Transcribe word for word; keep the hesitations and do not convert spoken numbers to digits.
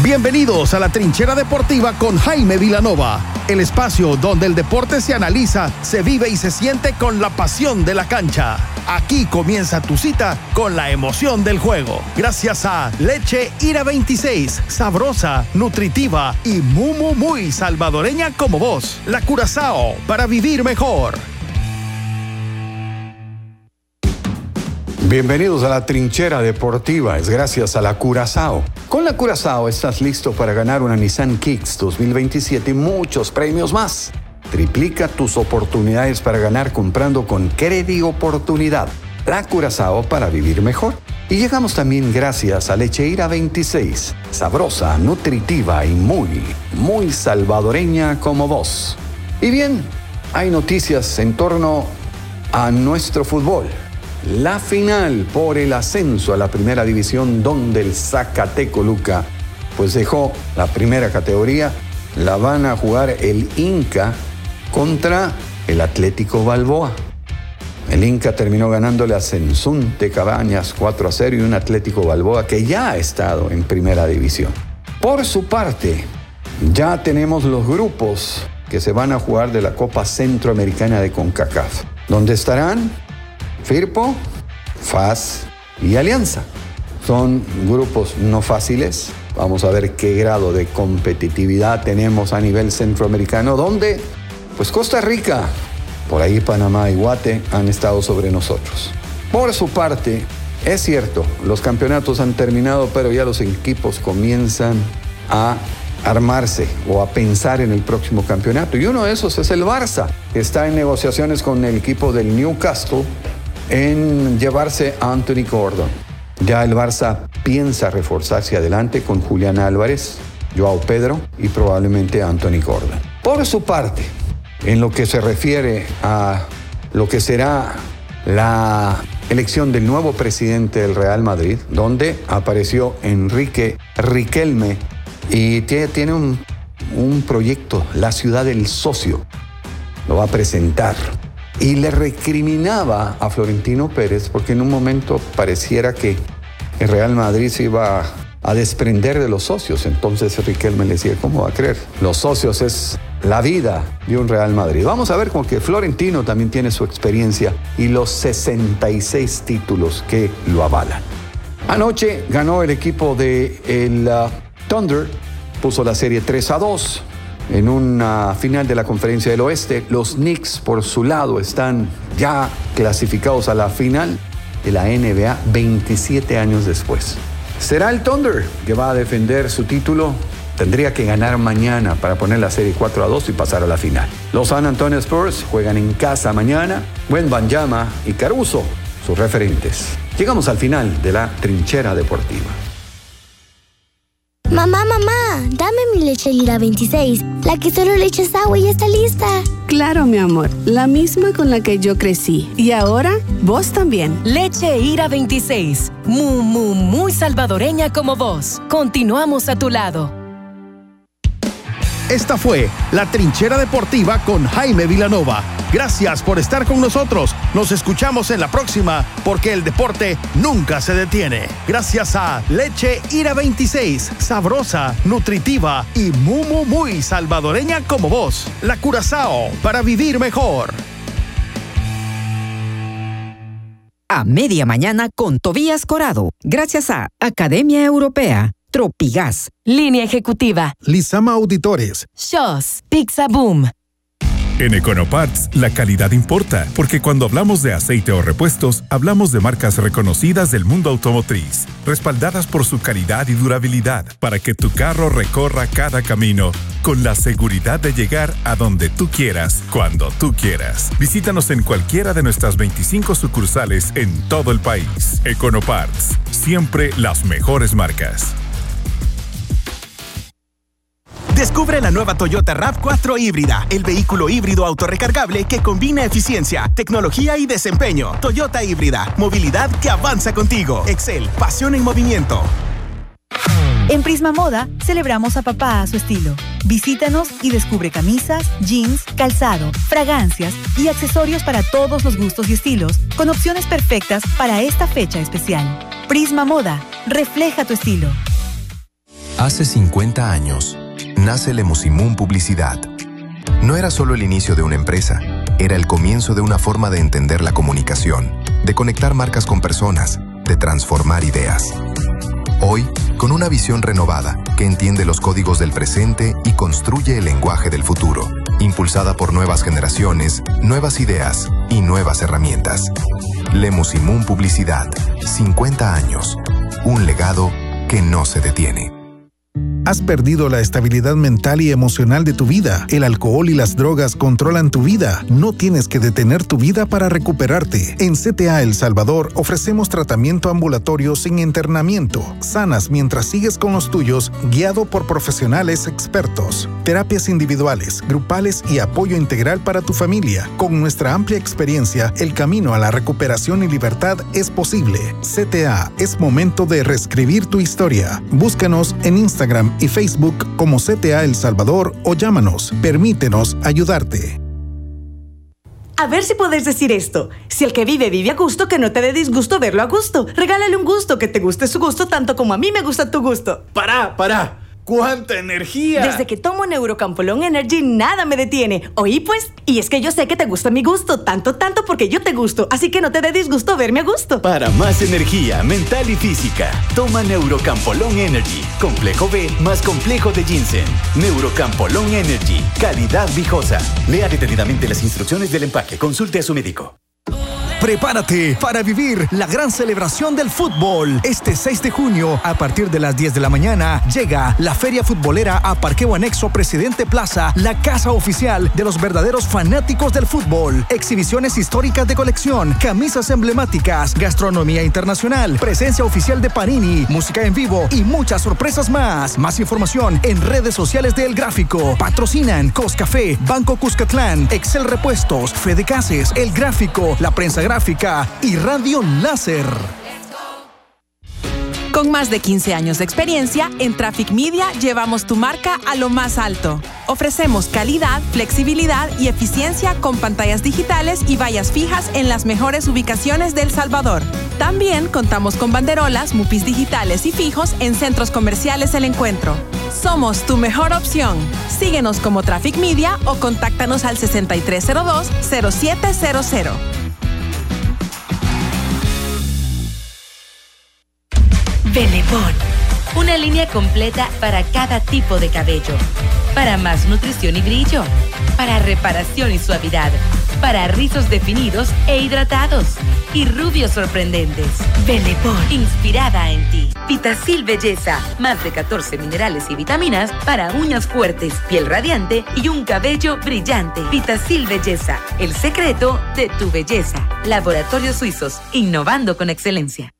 Bienvenidos a la Trinchera Deportiva con Jaime Vilanova, el espacio donde el deporte se analiza, se vive y se siente con la pasión de la cancha. Aquí comienza tu cita con la emoción del juego. Gracias a Leche Ira veintiséis, sabrosa, nutritiva y muy, muy, muy salvadoreña como vos. La Curazao, para vivir mejor. Bienvenidos a la Trinchera Deportiva, es gracias a la Curazao. Con la Curazao estás listo para ganar una Nissan Kicks dos mil veintisiete y muchos premios más. Triplica tus oportunidades para ganar comprando con Credi Oportunidad. La Curazao para vivir mejor. Y llegamos también gracias a Leche Ira veintiséis, sabrosa, nutritiva y muy, muy salvadoreña como vos. Y bien, hay noticias en torno a nuestro fútbol. La final por el ascenso a la primera división, donde el Zacatecoluca pues dejó la primera categoría. La van a jugar el Inca contra el Atlético Balboa. El Inca terminó ganándole a Sensunte Cabañas cuatro a cero y un Atlético Balboa que ya ha estado en primera división. Por su parte, ya tenemos los grupos que se van a jugar de la Copa Centroamericana de CONCACAF, donde estarán Firpo, F A S y Alianza. Son grupos no fáciles. Vamos a ver qué grado de competitividad tenemos a nivel centroamericano, donde pues Costa Rica, por ahí Panamá y Guate han estado sobre nosotros. Por su parte, es cierto, los campeonatos han terminado, pero ya los equipos comienzan a armarse o a pensar en el próximo campeonato. Y uno de esos es el Barça, que está en negociaciones con el equipo del Newcastle en llevarse a Anthony Gordon. Ya el Barça piensa reforzarse adelante con Julián Álvarez, Joao Pedro y probablemente Anthony Gordon. Por su parte, en lo que se refiere a lo que será la elección del nuevo presidente del Real Madrid, donde apareció Enrique Riquelme y tiene, tiene un, un proyecto, la ciudad del socio, lo va a presentar. Y le recriminaba a Florentino Pérez porque en un momento pareciera que el Real Madrid se iba a desprender de los socios. Entonces Riquelme le decía, ¿cómo va a creer? Los socios es la vida de un Real Madrid. Vamos a ver con que Florentino también tiene su experiencia y los sesenta y seis títulos que lo avalan. Anoche ganó el equipo de el uh, Thunder, puso la serie tres a dos. En una final de la Conferencia del Oeste, los Knicks por su lado están ya clasificados a la final de la N B A veintisiete años después. Será el Thunder que va a defender su título. Tendría que ganar mañana para poner la serie cuatro a dos y pasar a la final. Los San Antonio Spurs juegan en casa mañana. Wembanyama y Caruso, sus referentes. Llegamos al final de la Trinchera Deportiva. Mamá, mamá, dame mi Leche Ira veintiséis, la que solo le echas agua y ya está lista. Claro, mi amor, la misma con la que yo crecí. Y ahora, vos también. Leche Ira veintiséis, muy, muy, muy salvadoreña como vos. Continuamos a tu lado. Esta fue la Trinchera Deportiva con Jaime Vilanova. Gracias por estar con nosotros. Nos escuchamos en la próxima, porque el deporte nunca se detiene. Gracias a Leche Ira veintiséis, sabrosa, nutritiva y muy, muy, muy salvadoreña como vos. La Curazao, para vivir mejor. A media mañana con Tobías Corado. Gracias a Academia Europea, Tropigas, Línea Ejecutiva, Lizama Auditores, Shaw's, Pizza Boom. En Econoparts, la calidad importa, porque cuando hablamos de aceite o repuestos, hablamos de marcas reconocidas del mundo automotriz, respaldadas por su calidad y durabilidad, para que tu carro recorra cada camino con la seguridad de llegar a donde tú quieras, cuando tú quieras. Visítanos en cualquiera de nuestras veinticinco sucursales en todo el país. Econoparts, siempre las mejores marcas. Descubre la nueva Toyota RAV cuatro híbrida, el vehículo híbrido autorrecargable que combina eficiencia, tecnología y desempeño. Toyota híbrida, movilidad que avanza contigo. Excel, pasión en movimiento. En Prisma Moda, celebramos a papá a su estilo. Visítanos y descubre camisas, jeans, calzado, fragancias y accesorios para todos los gustos y estilos, con opciones perfectas para esta fecha especial. Prisma Moda, refleja tu estilo. Hace cincuenta años, nace Lemusimun Publicidad. No era solo el inicio de una empresa, era el comienzo de una forma de entender la comunicación, de conectar marcas con personas, de transformar ideas. Hoy, con una visión renovada que entiende los códigos del presente y construye el lenguaje del futuro, impulsada por nuevas generaciones, nuevas ideas y nuevas herramientas. Lemusimun Publicidad, cincuenta años, un legado que no se detiene. Has perdido la estabilidad mental y emocional de tu vida. El alcohol y las drogas controlan tu vida. No tienes que detener tu vida para recuperarte. En C T A El Salvador ofrecemos tratamiento ambulatorio sin internamiento. Sanas mientras sigues con los tuyos, guiado por profesionales expertos. Terapias individuales, grupales y apoyo integral para tu familia. Con nuestra amplia experiencia, el camino a la recuperación y libertad es posible. C T A, es momento de reescribir tu historia. Búscanos en Instagram y Facebook como C T A El Salvador o llámanos. Permítenos ayudarte. A ver si podés decir esto. Si el que vive vive a gusto, que no te dé disgusto verlo a gusto. Regálale un gusto, que te guste su gusto tanto como a mí me gusta tu gusto. ¡Pará, pará! ¡Cuánta energía! Desde que tomo Neurocampolón Energy, nada me detiene. ¿Oí pues? Y es que yo sé que te gusta mi gusto, tanto, tanto porque yo te gusto. Así que no te dé disgusto verme a gusto. Para más energía mental y física, toma Neurocampolón Energy. Complejo B más complejo de ginseng. Neurocampolón Energy. Calidad viejosa. Lea detenidamente las instrucciones del empaque. Consulte a su médico. Prepárate para vivir la gran celebración del fútbol. Este seis de junio, a partir de las diez de la mañana, llega la Feria Futbolera a Parqueo Anexo Presidente Plaza, la casa oficial de los verdaderos fanáticos del fútbol. Exhibiciones históricas de colección, camisas emblemáticas, gastronomía internacional, presencia oficial de Panini, música en vivo y muchas sorpresas más. Más información en redes sociales de El Gráfico. Patrocinan Coscafé, Banco Cuscatlán, Excel Repuestos, Fede Cases, El Gráfico, La Prensa Gráfica y Radio Láser. Con más de quince años de experiencia, en Traffic Media llevamos tu marca a lo más alto. Ofrecemos calidad, flexibilidad y eficiencia con pantallas digitales y vallas fijas en las mejores ubicaciones de El Salvador. También contamos con banderolas, mupis digitales y fijos en centros comerciales El Encuentro. Somos tu mejor opción. Síguenos como Traffic Media o contáctanos al sesenta y tres cero dos, cero siete cero cero. Benetton, una línea completa para cada tipo de cabello, para más nutrición y brillo, para reparación y suavidad, para rizos definidos e hidratados y rubios sorprendentes. Benetton, inspirada en ti. Vitacil Belleza, más de catorce minerales y vitaminas para uñas fuertes, piel radiante y un cabello brillante. Vitacil Belleza, el secreto de tu belleza. Laboratorios Suizos, innovando con excelencia.